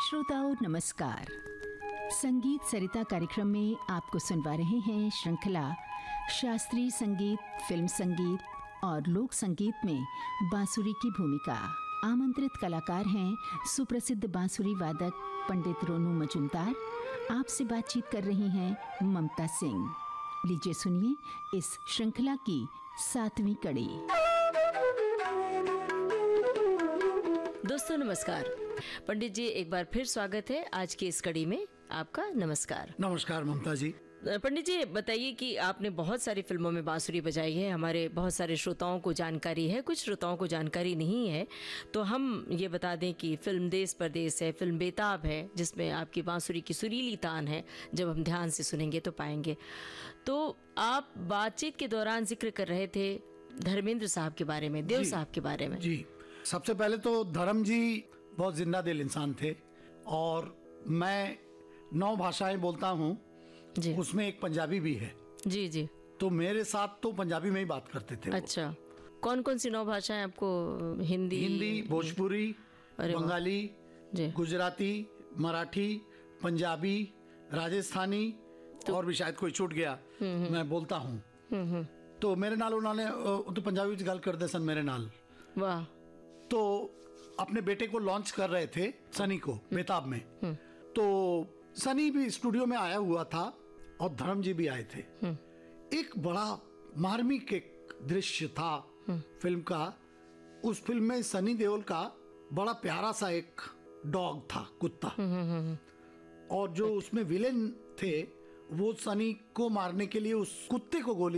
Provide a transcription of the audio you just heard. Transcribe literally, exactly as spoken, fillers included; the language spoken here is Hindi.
श्रोताओं नमस्कार। संगीत सरिता कार्यक्रम में आपको सुनवा रहे हैं श्रृंखला शास्त्रीय संगीत, फिल्म संगीत और लोक संगीत में बांसुरी की भूमिका। आमंत्रित कलाकार हैं सुप्रसिद्ध बांसुरी वादक पंडित रोनू मजूमदार। आपसे बातचीत कर रही हैं ममता सिंह। लीजिए सुनिए इस श्रृंखला की सातवीं कड़ी। दोस्तों नमस्कार। पंडित जी एक बार फिर स्वागत है आज की इस कड़ी में। आपका नमस्कार। नमस्कार ममता जी। पंडित जी बताइए कि आपने बहुत सारी फिल्मों में बांसुरी बजाई है। हमारे बहुत सारे श्रोताओं को जानकारी है, कुछ श्रोताओं को जानकारी नहीं है, तो हम ये बता दें कि फिल्म देश परदेश है, फिल्म बेताब है जिसमें आपकी बांसुरी की सुरीली तान है। जब हम ध्यान से सुनेंगे तो पाएंगे। तो आप बातचीत के दौरान जिक्र कर रहे थे धर्मेंद्र साहब के बारे में, देव साहब के बारे में। जी, सबसे पहले तो धर्म जी बहुत जिंदा दिल इंसान थे और मैं नौ भाषाएं बोलता हूँ, उसमें एक पंजाबी भी है। जी जी। तो मेरे साथ तो पंजाबी में ही बात करते थे। अच्छा, कौन कौन सी नौ भाषाएं आपको? हिंदी हिंदी भोजपुरी, बंगाली, गुजराती, मराठी, पंजाबी, राजस्थानी तो, और भी शायद कोई छूट गया मैं बोलता हूँ। तो मेरे नाल उन्होंने तो पंजाबी में गल करते सन मेरे नाल। वाह। तो अपने बेटे को लॉन्च कर रहे थे सनी को बेताब में। तो सनी भी स्टूडियो में आया हुआ था और धर्म जी भी आए थे। एक बड़ा मार्मिक एक दृश्य था फिल्म का। उस फिल्म में सनी देओल का बड़ा प्यारा सा एक डॉग था, कुत्ता, और जो उसमें विलेन थे वो सनी को मारने के लिए उस कुत्ते को गोली